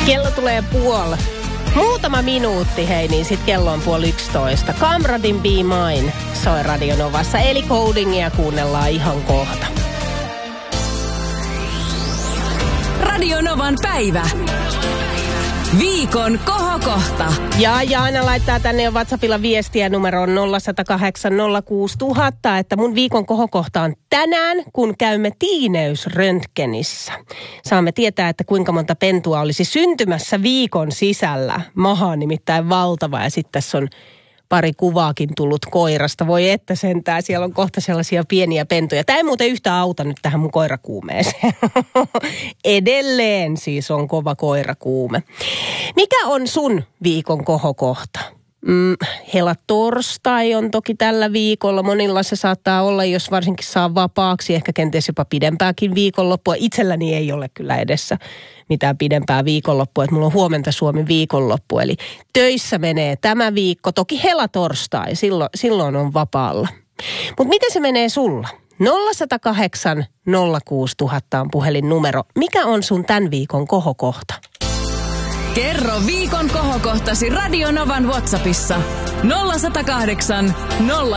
Kello tulee muutama minuutti, hei, niin sit kello on 10:30. Kamradin Be Mine soi Radio Novassa. Eli Codingia kuunnellaan ihan kohta. Radio Novan päivä. Viikon kohokohta. Ja aina laittaa tänne jo WhatsAppilla viestiä numeroon 0108 06000, että mun viikon kohokohta on tänään, kun käymme tiineysröntgenissä. Saamme tietää, että kuinka monta pentua olisi syntymässä viikon sisällä. Maha on nimittäin valtava ja sitten tässä on pari kuvaakin tullut koirasta. Voi että sentään, siellä on kohta sellaisia pieniä pentuja. Tämä ei muuten yhtään auta nyt tähän mun koirakuumeeseen. Edelleen siis on kova koirakuume. Mikä on sun viikon kohokohta? Helatorstai on toki tällä viikolla. Monilla se saattaa olla, jos varsinkin saa vapaaksi, ehkä kenties jopa pidempääkin viikonloppua. Itselläni ei ole kyllä edessä mitään pidempää viikonloppua, että mulla on huomenta Suomen viikonloppu. Eli töissä menee tämä viikko, toki helatorstai, silloin on vapaalla. Mutta miten se menee sulla? 0108 06000 on puhelinnumero. Mikä on sun tämän viikon kohokohta? Kerro viikon kohokohtasi Radio Novan WhatsAppissa 0108